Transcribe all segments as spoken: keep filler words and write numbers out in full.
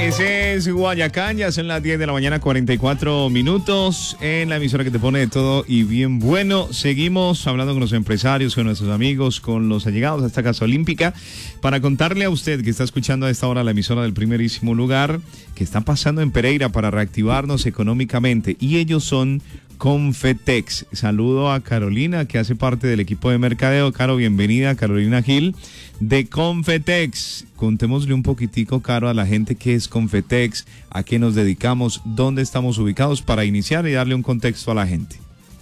Ese es Guayacán, ya son las diez de la mañana, cuarenta y cuatro minutos, en la emisora que te pone de todo y bien bueno. Seguimos hablando con los empresarios, con nuestros amigos, con los allegados a esta Casa Olímpica, para contarle a usted que está escuchando a esta hora la emisora del primerísimo lugar, que está pasando en Pereira para reactivarnos económicamente, y ellos son Confetex. Saludo a Carolina, que hace parte del equipo de mercadeo. Caro, bienvenida, Carolina Gil, de Confetex. Contémosle un poquitico, Caro, a la gente qué es Confetex, a qué nos dedicamos, dónde estamos ubicados, para iniciar y darle un contexto a la gente.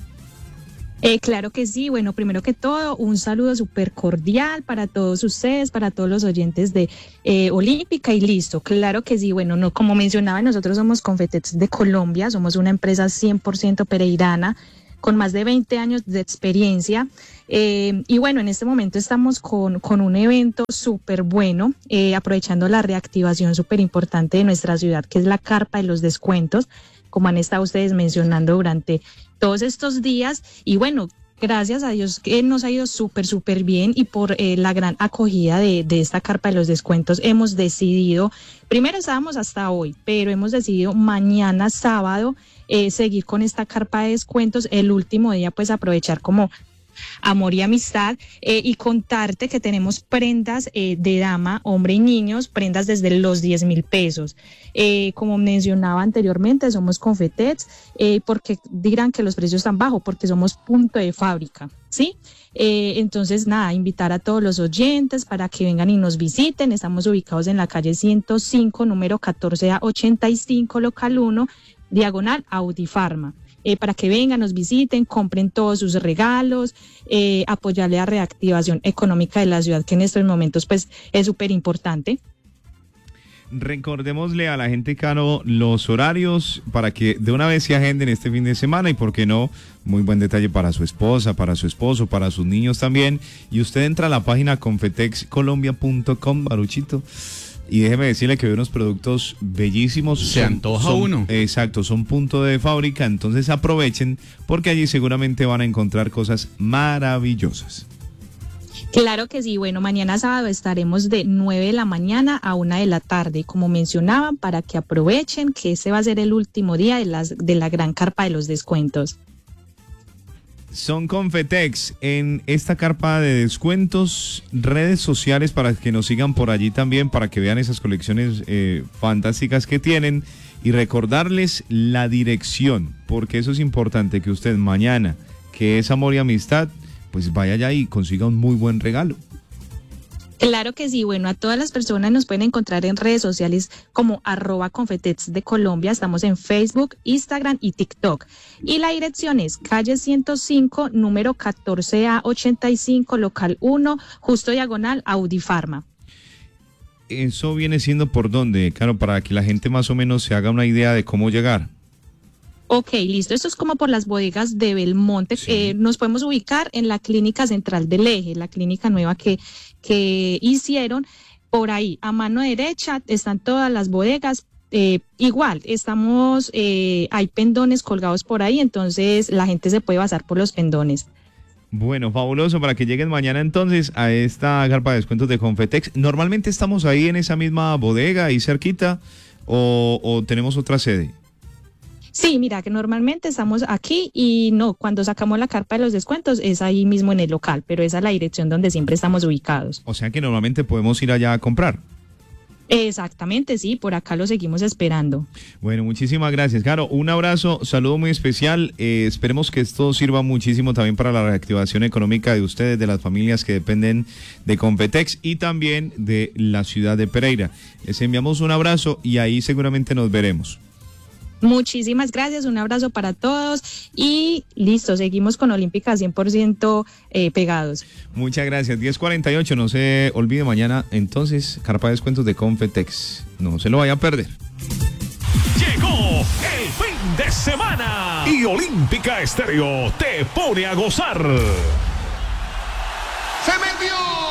Eh, claro que sí. Bueno, primero que todo, un saludo súper cordial para todos ustedes, para todos los oyentes de eh, Olímpica, y listo. Claro que sí. Bueno, no, como mencionaba, nosotros somos Confetex de Colombia, somos una empresa cien por ciento pereirana, con más de veinte años de experiencia. Eh, y bueno, en este momento estamos con, con un evento súper bueno, eh, aprovechando la reactivación súper importante de nuestra ciudad, que es la Carpa de los Descuentos, como han estado ustedes mencionando durante todos estos días. Y bueno, gracias a Dios que nos ha ido súper, súper bien, y por eh, la gran acogida de, de esta Carpa de los Descuentos hemos decidido, primero estábamos hasta hoy, pero hemos decidido mañana sábado eh, seguir con esta Carpa de Descuentos, el último día, pues aprovechar como amor y amistad, eh, y contarte que tenemos prendas eh, de dama, hombre y niños, prendas desde los diez mil pesos. Eh, como mencionaba anteriormente, somos Confetex, eh, porque dirán que los precios están bajos, porque somos punto de fábrica, ¿sí? Eh, entonces, nada, invitar a todos los oyentes para que vengan y nos visiten. Estamos ubicados en la calle ciento cinco, número catorce A ochenta y cinco, local uno, diagonal Audifarma. Eh, para que vengan, nos visiten, compren todos sus regalos, eh, apoyarle a reactivación económica de la ciudad, que en estos momentos pues es súper importante. Recordémosle a la gente, Caro, los horarios para que de una vez se agenden este fin de semana, y por qué no, muy buen detalle para su esposa, para su esposo, para sus niños también. Y usted entra a la página confetex colombia punto com, Baruchito, y déjeme decirle que ve unos productos bellísimos. Se son, antoja son, uno. Exacto, son punto de fábrica, entonces aprovechen, porque allí seguramente van a encontrar cosas maravillosas. Claro que sí. Bueno, mañana sábado estaremos de nueve de la mañana a una de la tarde, como mencionaban, para que aprovechen que ese va a ser el último día de, las, de la gran Carpa de los Descuentos. Son Confetex en esta Carpa de Descuentos, redes sociales para que nos sigan por allí también, para que vean esas colecciones eh, fantásticas que tienen, y recordarles la dirección, porque eso es importante, que usted mañana, que es amor y amistad, pues vaya allá y consiga un muy buen regalo. Claro que sí. Bueno, a todas las personas nos pueden encontrar en redes sociales como arroba Confetex de Colombia. Estamos en Facebook, Instagram y TikTok. Y la dirección es calle ciento cinco, número catorce A ochenta y cinco, local uno, justo diagonal Audifarma. ¿Eso viene siendo por dónde, Claro, para que la gente más o menos se haga una idea de cómo llegar? Ok, listo. Esto es como por las bodegas de Belmonte. Sí. Eh, nos podemos ubicar en la clínica central del Eje, la clínica nueva que, que hicieron. Por ahí, a mano derecha, están todas las bodegas. Eh, igual, estamos, eh, hay pendones colgados por ahí, entonces la gente se puede pasar por los pendones. Bueno, fabuloso, para que lleguen mañana entonces a esta Carpa de Descuentos de Confetex. ¿Normalmente estamos ahí en esa misma bodega, ahí cerquita, o, o tenemos otra sede? Sí, mira, que normalmente estamos aquí, y no, cuando sacamos la Carpa de los Descuentos es ahí mismo en el local, pero esa es la dirección donde siempre estamos ubicados. O sea que normalmente podemos ir allá a comprar. Exactamente, sí, por acá lo seguimos esperando. Bueno, muchísimas gracias, Caro. Un abrazo, saludo muy especial. Eh, esperemos que esto sirva muchísimo también para la reactivación económica de ustedes, de las familias que dependen de Confetex y también de la ciudad de Pereira. Les enviamos un abrazo y ahí seguramente nos veremos. Muchísimas gracias, un abrazo para todos y listo, seguimos con Olímpica cien por ciento eh, pegados. Muchas gracias, diez cuarenta y ocho, no se olvide mañana entonces, Carpa de Descuentos de Confetex, no se lo vaya a perder. Llegó el fin de semana y Olímpica Estéreo te pone a gozar. ¡Se metió!